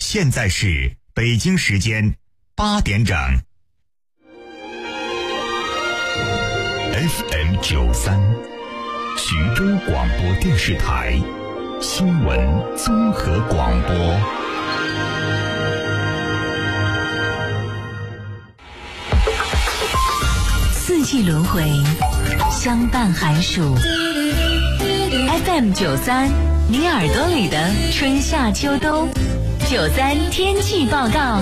现在是北京时间8点整。FM93，徐州广播电视台新闻综合广播。 四季轮回，相伴寒暑。FM93，你耳朵里的春夏秋冬。93天气报告。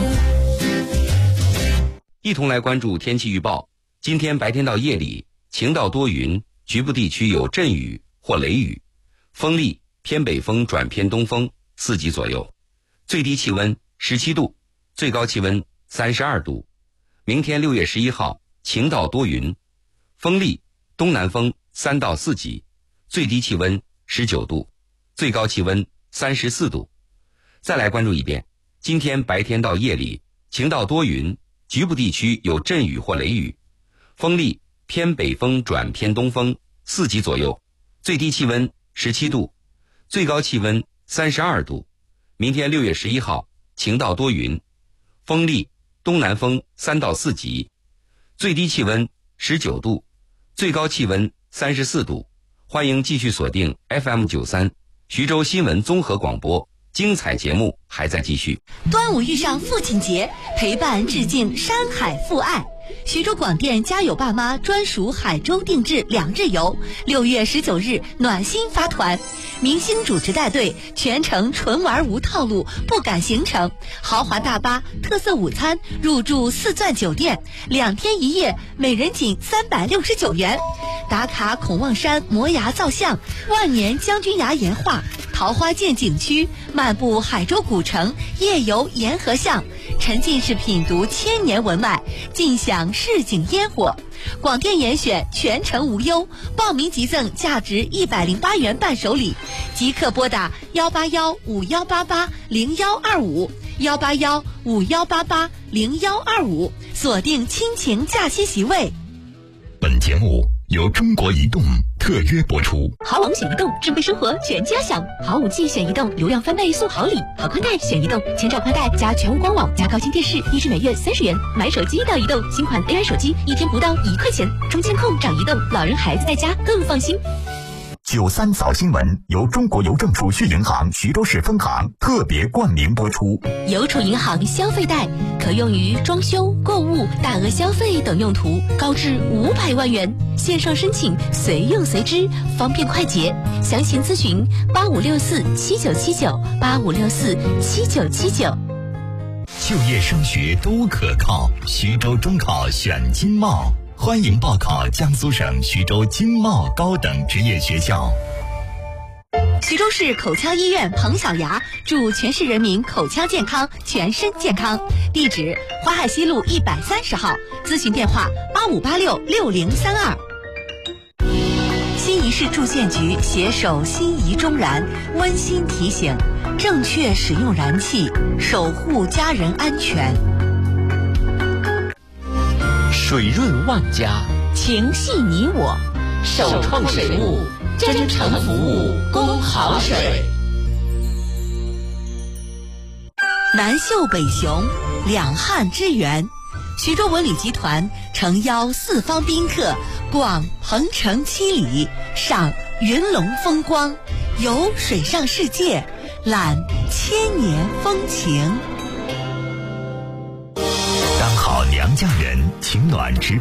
一同来关注天气预报。今天白天到夜里晴到多云，局部地区有阵雨或雷雨，风力偏北风转偏东风4级左右，最低气温17度，最高气温32度。明天6月11号晴到多云，风力东南风3到4级，最低气温19度，最高气温34度。再来关注一遍，今天白天到夜里晴到多云，局部地区有阵雨或雷雨，风力偏北风转偏东风4级左右，最低气温17度，最高气温32度。明天6月11号晴到多云，风力东南风3到4级，最低气温19度，最高气温34度。欢迎继续锁定 FM93 徐州新闻综合广播，精彩节目还在继续。 端午遇上父亲节，陪伴致敬山海父爱。徐州广电家有爸妈专属海州定制2日游，6月19日暖心发团，明星主持带队，全程纯玩无套路，不赶行程，豪华大巴，特色午餐，入住4钻酒店，2天1夜，每人仅369元。打卡孔望山摩崖造像，万年将军崖岩画，桃花涧景区，漫步海州古城，夜游沿河巷，沉浸式品读千年文脉，尽享市井烟火。广电严选，全程无忧，报名即赠价值108元伴手礼，即刻拨打18151880125，18151880125，锁定亲情假期席位。 本节目由中国移动特约播出。 好网选移动，智慧生活全家享。好5G选移动，流量翻倍送好礼。好宽带选移动，千兆宽带加全屋光网加高清电视，1支每月30元。买手机到移动，新款 AI 手机1天不到1块钱。充监控找移动，老人孩子在家更放心。 93早新闻由中国邮政储蓄银行徐州市分行特别冠名播出。 邮储银行消费贷可用于装修、购物、大额消费等用途，高至500万元。线上申请，随用随支，方便快捷。详情咨询85647979，85647979。 就业升学都可靠，徐州中考选经贸。欢迎报考江苏省徐州经贸高等职业学校。 徐州市口腔医院彭小牙祝全市人民口腔健康，全身健康。地址：淮海西路130号，咨询电话85866032。新沂市住建局携手新沂中燃温馨提醒：正确使用燃气，守护家人安全。 水润万家， 情系你我， 首创水务，真诚服务，供好水。 南秀北雄，两汉之源。徐州文旅集团诚邀4方宾客逛鹏城7里，赏云龙风光，游水上世界，览千年风情。 当好娘家人，情暖直